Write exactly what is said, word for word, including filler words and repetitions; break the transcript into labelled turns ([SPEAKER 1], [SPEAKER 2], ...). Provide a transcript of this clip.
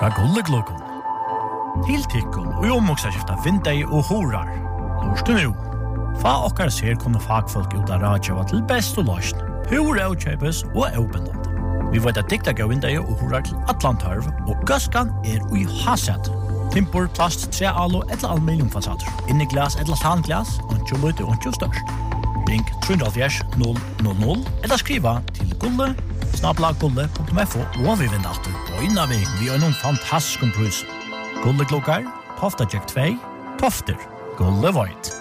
[SPEAKER 1] fra Gulleglokon. Til tikkun og omoksa skifta vindei og horar. Lorstu nu. Fa okkar ser kunne fagfolk ut av radjava til best og løsn. Hur avkjøpes og avbindande. Vi vet at dikta gav vindei og horar til Atlantarv, og gaskan er ui haset. Timpor, plast, tre alo eller aluminiumfasader. Inni glas eller tanglas, ontjo lute ontjo størst. Ring tre null fire null null null eller skriva til gulle snabla gulle punktum f o og vi vinner alltid på inna vi vi har noen fantastisk pris. Gulle klokkar, Tofta Jack två, Tofter, Gulle Void.